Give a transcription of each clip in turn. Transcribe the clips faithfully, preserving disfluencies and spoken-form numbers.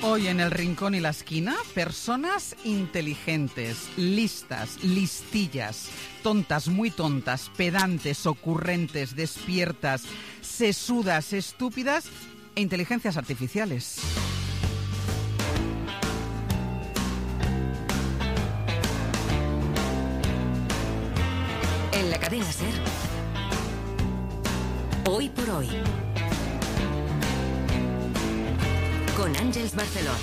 Hoy en El Rincón y la Esquina, personas inteligentes, listas, listillas, tontas, muy tontas, pedantes, ocurrentes, despiertas, sesudas, estúpidas e inteligencias artificiales. En la cadena SER, Hoy por Hoy, con Ángeles Barceló.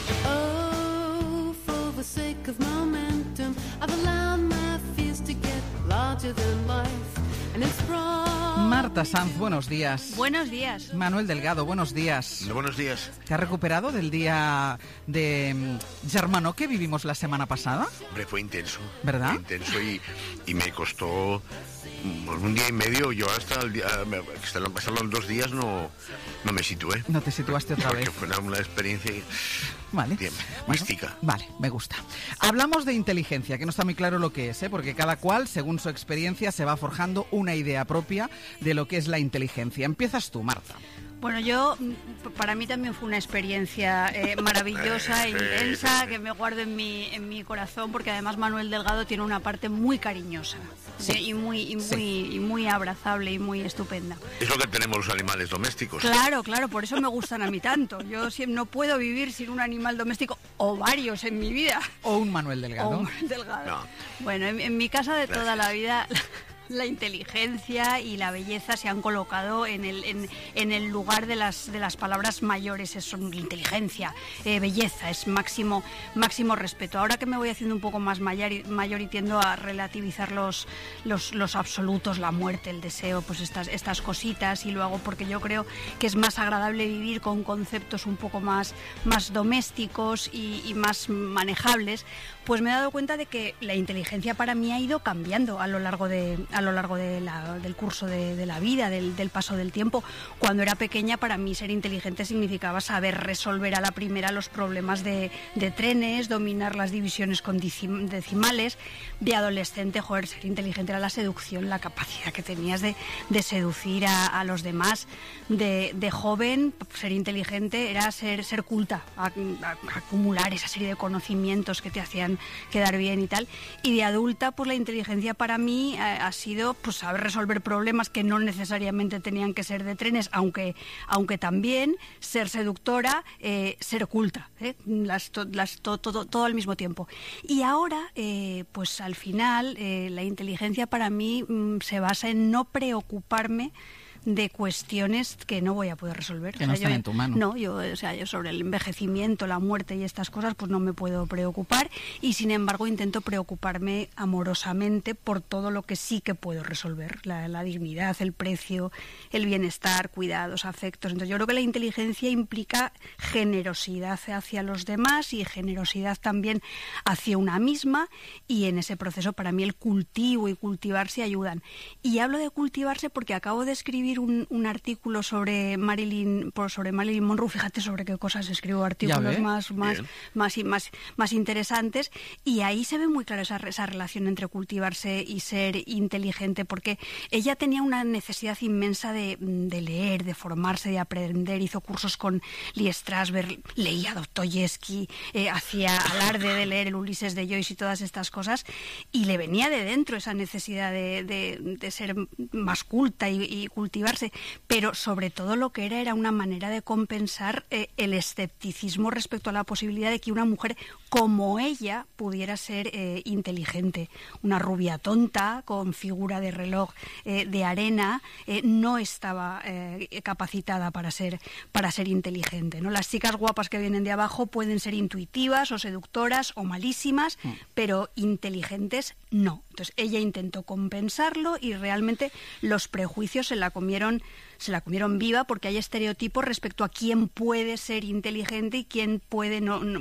Oh, for the sake of momentum, I've allowed my fears to get larger than life, and it's wrong. Marta Sanz, buenos días. Buenos días. Manuel Delgado, buenos días. Buenos días. ¿Te has recuperado del día de mm, Germano que vivimos la semana pasada? Hombre, fue intenso. ¿Verdad? Fue intenso y, y me costó pues, un día y medio. Yo hasta el día, hasta pasaron dos días no, no me situé. No te situaste otra Porque vez. fue una, una experiencia Vale. bien, Bueno, mística. Vale, me gusta. Hablamos de inteligencia, que no está muy claro lo que es, ¿eh? Porque cada cual, según su experiencia, se va forjando una idea propia de lo que es la inteligencia. Empiezas tú, Marta. Bueno, yo, para mí también fue una experiencia eh, maravillosa e intensa que me guardo en mi, en mi corazón, porque además Manuel Delgado tiene una parte muy cariñosa, Sí. eh, y, muy, y, muy, Sí. y muy abrazable y muy estupenda. Es lo que tenemos los animales domésticos. Claro, claro, por eso me gustan a mí tanto. Yo sí, no puedo vivir sin un animal doméstico, o varios en mi vida. O un Manuel Delgado. O Manuel Delgado. No. Bueno, en, en mi casa de toda Gracias. la vida... La inteligencia y la belleza se han colocado en el, en, en el lugar de las, de las palabras mayores. Es inteligencia, eh, belleza, es máximo, máximo respeto. Ahora que me voy haciendo un poco más mayor y, mayor y tiendo a relativizar los, los, los absolutos, la muerte, el deseo, pues estas, estas cositas, y lo hago porque yo creo que es más agradable vivir con conceptos un poco más, más domésticos y, y más manejables. Pues me he dado cuenta de que la inteligencia para mí ha ido cambiando a lo largo de a lo largo de la, del curso de, de la vida, del, del paso del tiempo. Cuando era pequeña, para mí ser inteligente significaba saber resolver a la primera los problemas de, de trenes, dominar las divisiones con decimales. De adolescente, joder, ser inteligente era la seducción, la capacidad que tenías de, de seducir a, a los demás. De, de joven, ser inteligente era ser, ser culta, a, a, acumular esa serie de conocimientos que te hacían quedar bien y tal. Y de adulta, pues la inteligencia para mí eh, ha sido pues saber resolver problemas que no necesariamente tenían que ser de trenes, aunque aunque también ser seductora, eh, ser culta, ¿eh? las, to, las, to, todo, todo al mismo tiempo. Y ahora, eh, pues al final, eh, la inteligencia para mí mm, se basa en no preocuparme de cuestiones que no voy a poder resolver. Que o sea, no están yo, en tu mano. No, yo, o sea, yo sobre el envejecimiento, la muerte y estas cosas, pues no me puedo preocupar, y sin embargo intento preocuparme amorosamente por todo lo que sí que puedo resolver, la, la dignidad, el precio, el bienestar, cuidados, afectos. Entonces yo creo que la inteligencia implica generosidad hacia los demás y generosidad también hacia una misma, y en ese proceso para mí el cultivo y cultivarse ayudan. Y hablo de cultivarse porque acabo de escribir Un, un artículo sobre Marilyn, por, sobre Marilyn Monroe. Fíjate sobre qué cosas escribo, artículos más, más, más, más, más interesantes, y ahí se ve muy clara esa, esa relación entre cultivarse y ser inteligente, porque ella tenía una necesidad inmensa de, de leer, de formarse, de aprender. Hizo cursos con Lee Strasberg, leía Dostoyevsky, eh, hacía alarde de leer el Ulises de Joyce y todas estas cosas, y le venía de dentro esa necesidad de, de, de ser más culta y, y cultivarse. Pero sobre todo lo que era era una manera de compensar eh, el escepticismo respecto a la posibilidad de que una mujer como ella pudiera ser eh, inteligente. Una rubia tonta con figura de reloj eh, de arena eh, no estaba eh, capacitada para ser para ser inteligente, ¿no? Las chicas guapas que vienen de abajo pueden ser intuitivas o seductoras o malísimas, mm. pero inteligentes no. Entonces ella intentó compensarlo, y realmente los prejuicios se la comieron se la comieron viva, porque hay estereotipos respecto a quién puede ser inteligente y quién puede no, no